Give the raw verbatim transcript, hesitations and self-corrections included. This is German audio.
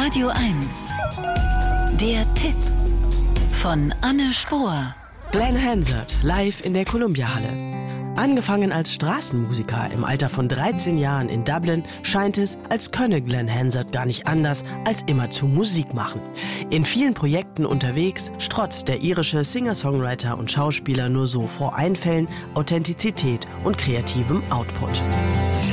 Radio eins. Der Tipp von Anne Spohr. Glenn Hansard live in der Columbia-Halle. Angefangen als Straßenmusiker im Alter von dreizehn Jahren in Dublin, scheint es, als könne Glenn Hansard gar nicht anders, als immerzu Musik machen. In vielen Projekten unterwegs strotzt der irische Singer-Songwriter und Schauspieler nur so vor Einfällen, Authentizität und kreativem Output.